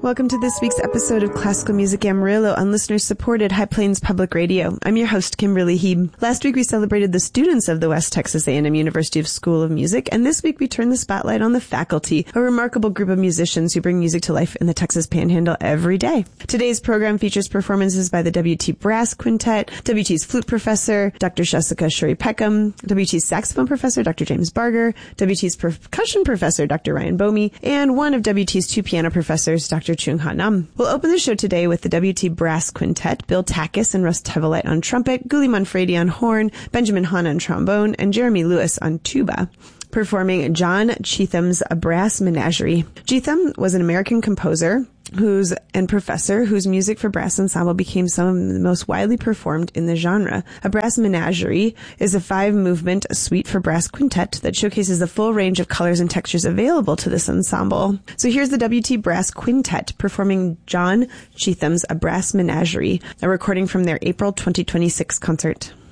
Welcome to this week's episode of Classical Music Amarillo on listener-supported High Plains Public Radio. I'm your host, Kimberly Heeb. Last week we celebrated the students of the West Texas A&M University School of Music, and this week we turn the spotlight on the faculty, a remarkable group of musicians who bring music to life in the Texas Panhandle every day. Today's program features performances by the WT Brass Quintet, WT's flute professor, Dr. Jessica Shuri Peckham, WT's saxophone professor, Dr. James Barger, WT's percussion professor, Dr. Ryan Bomey, and one of WT's two piano professors, Dr. Chung Ha Nam. We'll open the show today with the WT Brass Quintet, Bill Takis and Russ Tevelite on trumpet, Guli Manfredi on horn, Benjamin Hahn on trombone, and Jeremy Lewis on tuba, performing John Chetham's A Brass Menagerie. Chetham was an American composer and professor whose music for brass ensemble became some of the most widely performed in the genre. A Brass Menagerie is a 5-movement suite for brass quintet that showcases the full range of colors and textures available to this ensemble. So here's the WT Brass Quintet performing John Chetham's A Brass Menagerie, a recording from their April 2026 concert.